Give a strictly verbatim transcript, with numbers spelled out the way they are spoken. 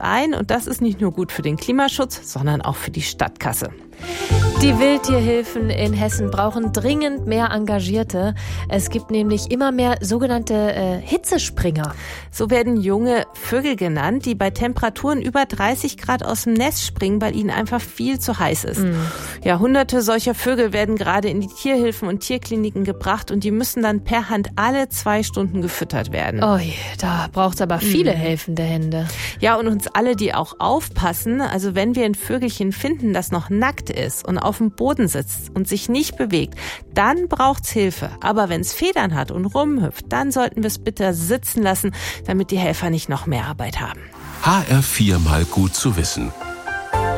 ein und das ist nicht nur gut für den Klimaschutz, sondern auch für die Stadtkasse. Die Wildtierhilfen in Hessen brauchen dringend mehr Engagierte. Es gibt nämlich immer mehr sogenannte äh, Hitzespringer. So werden junge Vögel genannt, die bei Temperaturen über dreißig Grad aus dem Nest springen, weil ihnen einfach viel zu heiß ist. Mm. Ja, hunderte solcher Vögel werden gerade in die Tierhilfen und Tierkliniken gebracht und die müssen dann per Hand alle zwei Stunden gefüttert werden. Oh je, da braucht's aber viele mm. helfende Hände. Ja, und uns alle, die auch aufpassen. Also wenn wir ein Vögelchen finden, das noch nackt ist und auf dem Boden sitzt und sich nicht bewegt, dann braucht's Hilfe. Aber wenn es Federn hat und rumhüpft, dann sollten wir es bitte sitzen lassen, damit die Helfer nicht noch mehr Arbeit haben. H R vier mal gut zu wissen.